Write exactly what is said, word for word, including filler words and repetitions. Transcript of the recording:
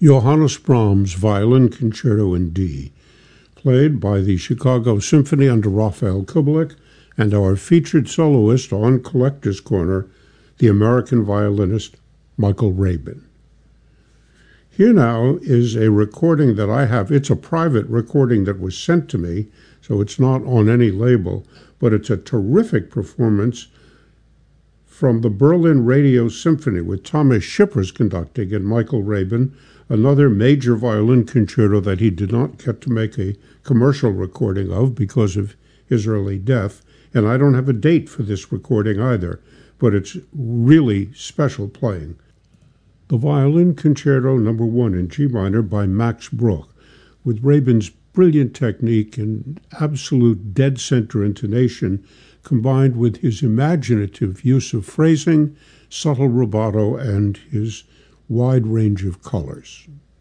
Johannes Brahms Violin Concerto in D, played by the Chicago Symphony under Raphael Kubelik and our featured soloist on Collector's Corner, the American violinist Michael Rabin. Here now is a recording that I have. It's a private recording that was sent to me, so it's not on any label, but it's a terrific performance from the Berlin Radio Symphony with Thomas Shippers conducting and Michael Rabin, another major violin concerto that he did not get to make a commercial recording of because of his early death. And I don't have a date for this recording either, but it's really special playing. The Violin Concerto Number One in G minor by Max Bruch, with Rabin's brilliant technique and absolute dead center intonation, combined with his imaginative use of phrasing, subtle rubato, and his wide range of colors.